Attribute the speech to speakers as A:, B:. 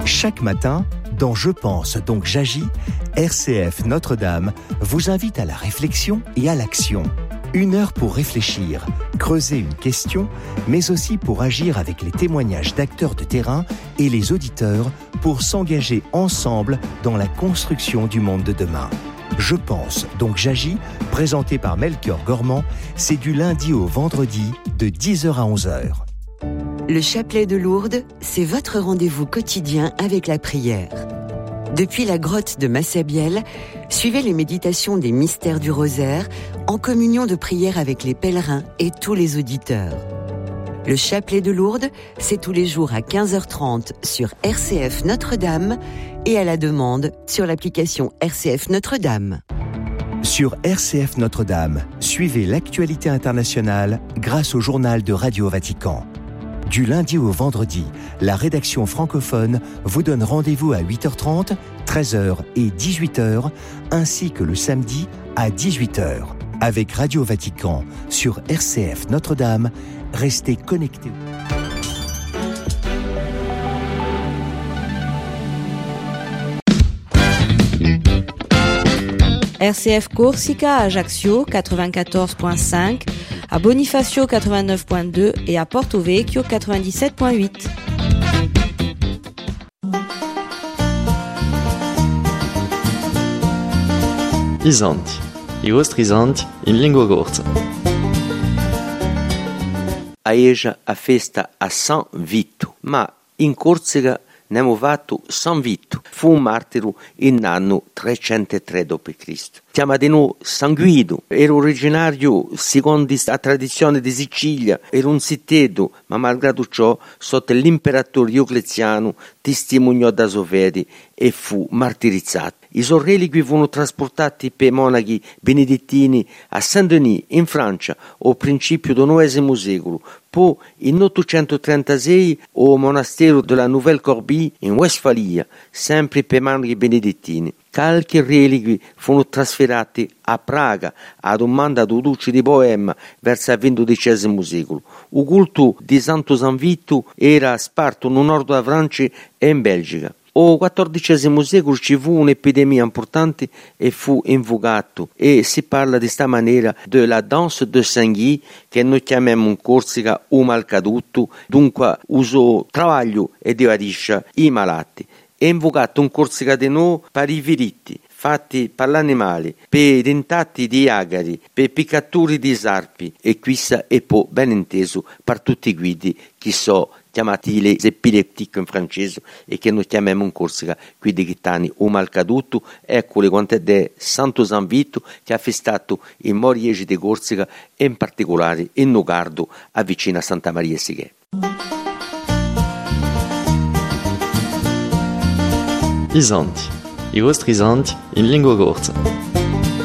A: Chaque matin, dans Je pense donc j'agis, RCF Notre-Dame vous invite à la réflexion et à l'action. 1 heure pour réfléchir, creuser une question, mais aussi pour agir avec les témoignages d'acteurs de terrain et les auditeurs pour s'engager ensemble dans la construction du monde de demain. Je pense donc j'agis, présenté par Melchior Gormand, c'est du lundi au vendredi de 10h à 11h.
B: Le chapelet de Lourdes, c'est votre rendez-vous quotidien avec la prière. Depuis la grotte de Massabielle, suivez les méditations des mystères du rosaire en communion de prière avec les pèlerins et tous les auditeurs. Le chapelet de Lourdes, c'est tous les jours à 15h30 sur RCF Notre-Dame et à la demande sur l'application RCF Notre-Dame.
A: Sur RCF Notre-Dame, suivez l'actualité internationale grâce au journal de Radio Vatican. Du lundi au vendredi, la rédaction francophone vous donne rendez-vous à 8h30, 13h et 18h, ainsi que le samedi à 18h. Avec Radio Vatican sur RCF Notre-Dame, restez connectés.
C: RCF Corsica à Ajaccio 94.5, à Bonifacio 89.2 et à Porto Vecchio 97.8.
D: Isanti, i vostri isanti in lingua corsa.
E: Aeja a festa a San Vito, ma in Corsica ne abbiamo fatto San Vito. Fu un martiro in anno 303 d.C. Chiama di noi San Guido, era originario, secondo la tradizione di Sicilia, era un sittedo, ma malgrado ciò, sotto l'imperatore Diocleziano, testimoniò da sua fede e fu martirizzato. I suoi reliqui furono trasportati per monachi benedettini a Saint-Denis, in Francia, al principio del IX secolo. Poi, in 836, al monastero della Nouvelle Corbie, in Westfalia, sempre per monachi benedettini. Qualche reliqui furono trasferiti a Praga, a domanda di Duce di Boemia, verso il XII secolo. Il culto di Santo San Vito era sparso nel nord della Francia e in Belgica. Al XIV secolo ci fu un'epidemia importante e fu invocato, e si parla di questa maniera della danse de Saint-Guy, che noi chiamiamo in Corsica o malcaduto, dunque uso travaglio e divadisce i malati. È invocato in Corsica di noi per i feritti, fatti per gli animali, per i dentati di agari, per piccatori di sarpi, e questa è poi ben inteso per tutti i guidi che sono chiamati les epileptici in francese e che noi chiamiamo in Corsica guidi gitani o malcaduto. Eccole quante è Santo San Vito che ha festato i Moriegi di Corsica e in particolare in Nogardo a vicino a Santa Maria Sighe.
D: Isanti, i vostri isanti in lingua corsa.